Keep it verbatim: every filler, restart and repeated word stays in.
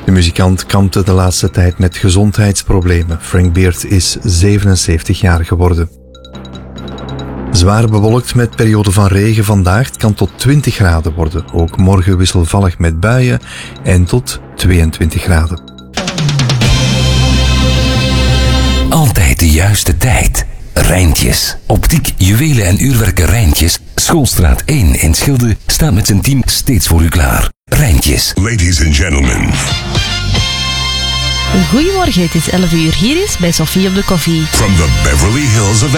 De muzikant kampte de laatste tijd met gezondheidsproblemen. Frank Beard is zevenenzeventig jaar geworden. Zwaar bewolkt met periode van regen vandaag. Het kan tot twintig graden worden. Ook morgen wisselvallig met buien en tot tweeëntwintig graden. Altijd de juiste tijd. Rijntjes. Optiek, juwelen en uurwerken Rijntjes. Schoolstraat één in Schilde staat met zijn team steeds voor u klaar. Rijntjes. Ladies and gentlemen. Goedemorgen, het is elf uur. Hier is bij Sophie op de koffie. From the Beverly Hills of